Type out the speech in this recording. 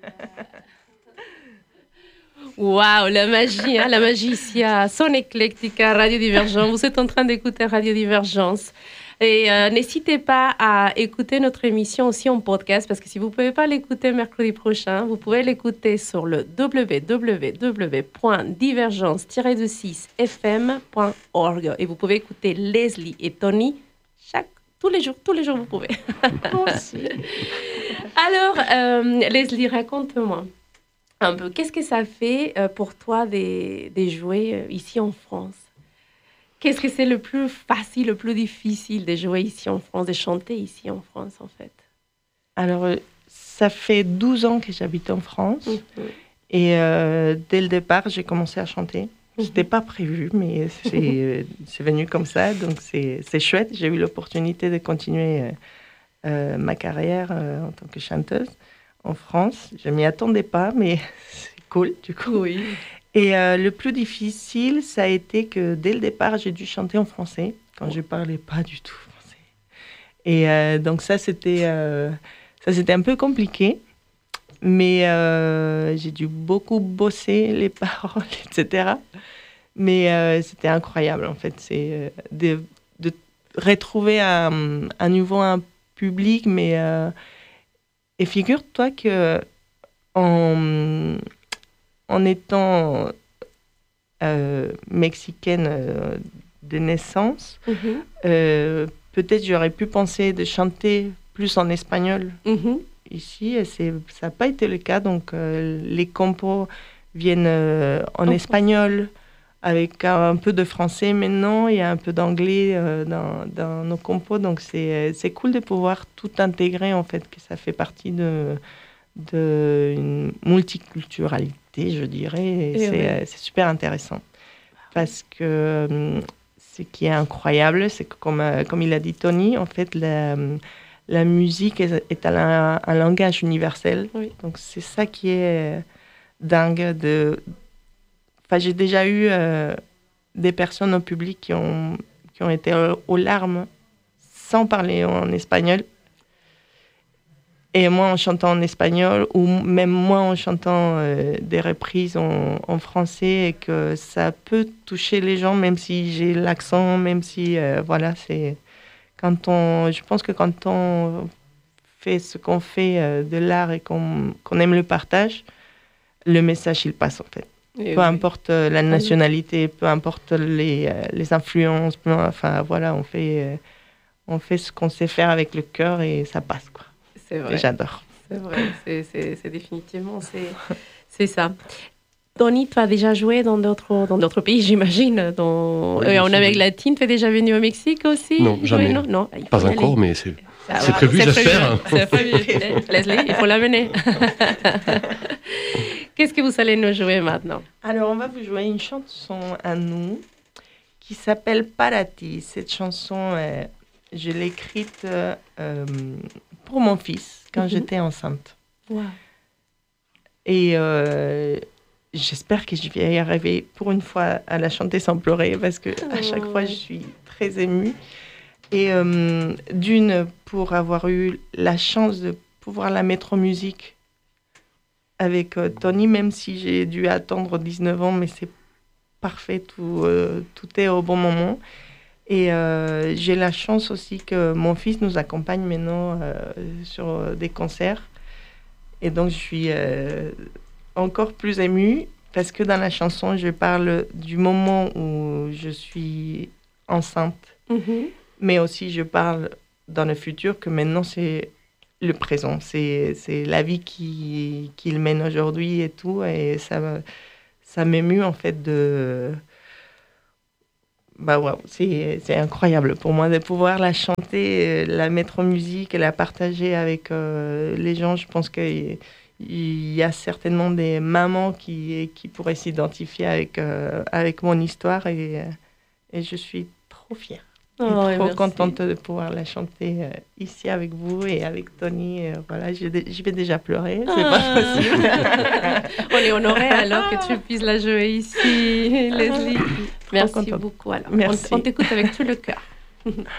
Waouh, la magie, hein, la magie ici à Son Eclectica, Radio Divergence. Vous êtes en train d'écouter Radio Divergence. Et n'hésitez pas à écouter notre émission aussi en podcast, parce que si vous ne pouvez pas l'écouter mercredi prochain, vous pouvez l'écouter sur le www.divergence-fm.org. Et vous pouvez écouter Leslie et Tony tous les jours vous pouvez. Merci. Alors, Leslie, raconte-moi un peu, qu'est-ce que ça fait pour toi de jouer ici en France? Qu'est-ce que c'est le plus facile, le plus difficile de jouer ici en France, de chanter ici en France, en fait? Alors, ça fait 12 ans que j'habite en France. Et dès le départ, j'ai commencé à chanter. Ce n'était pas prévu, mais c'est venu comme ça. Donc, c'est chouette. J'ai eu l'opportunité de continuer ma carrière en tant que chanteuse en France. Je ne m'y attendais pas, mais c'est cool, du coup. Oui. Et le plus difficile, ça a été que dès le départ, j'ai dû chanter en français, quand je ne parlais pas du tout français. Et donc ça, c'était un peu compliqué. Mais j'ai dû beaucoup bosser les paroles, etc. Mais c'était incroyable, en fait. C'est de retrouver à nouveau un public. Mais, et figure-toi que en étant mexicaine de naissance, peut-être j'aurais pu penser de chanter plus en espagnol. Ici, ça n'a pas été le cas. Donc, les compos viennent en espagnol, avec un peu de français maintenant. Il y a un peu d'anglais dans nos compos. Donc, c'est cool de pouvoir tout intégrer, en fait, que ça fait partie d'une multiculturalité, je dirais. Et c'est super intéressant. Parce que ce qui est incroyable, c'est que, comme il a dit Tony, en fait, la musique est un langage universel. Oui. Donc, c'est ça qui est dingue. J'ai déjà eu des personnes au public qui ont été aux larmes sans parler en espagnol. Et moi, en chantant en espagnol, ou même moi, en chantant des reprises en français, et que ça peut toucher les gens, même si j'ai l'accent, même si... voilà, c'est... je pense que quand on fait ce qu'on fait de l'art et qu'on aime le partage, le message, il passe en fait. Peu importe la nationalité, peu importe les influences, enfin voilà, on fait ce qu'on sait faire avec le cœur et ça passe, quoi. C'est vrai. Et j'adore. C'est vrai, c'est définitivement, c'est ça. Tony, tu as déjà joué dans d'autres pays, j'imagine, en Amérique latine. Tu es déjà venu au Mexique aussi? Non, jamais. Non, pas encore, mais c'est prévu, j'espère. C'est prévu. Leslie, il faut l'amener. Qu'est-ce que vous allez nous jouer maintenant? Alors, on va vous jouer une chanson à nous qui s'appelle Para-ti. Cette chanson, je l'ai écrite pour mon fils quand j'étais enceinte. Wow. Et j'espère que je vais y arriver pour une fois à la chanter sans pleurer parce que à chaque fois je suis très émue. Et d'une, pour avoir eu la chance de pouvoir la mettre en musique avec Tony, même si j'ai dû attendre 19 ans, mais c'est parfait, tout est au bon moment. Et j'ai la chance aussi que mon fils nous accompagne maintenant sur des concerts. Et donc je suis encore plus émue parce que dans la chanson, je parle du moment où je suis enceinte, mais aussi je parle dans le futur que maintenant c'est le présent, c'est la vie qu'il mène aujourd'hui et tout, et ça m'émue en fait de... Wow, c'est incroyable pour moi de pouvoir la chanter, la mettre en musique et la partager avec les gens. Je pense qu'il y a certainement des mamans qui pourraient s'identifier avec mon histoire et je suis trop fière. Trop contente de pouvoir la chanter ici avec vous et avec Tony. Voilà, je vais déjà pleurer, c'est pas possible. On est honorés alors que tu puisses la jouer ici, Leslie. Merci beaucoup. Alors. Merci. On t'écoute avec tout le cœur.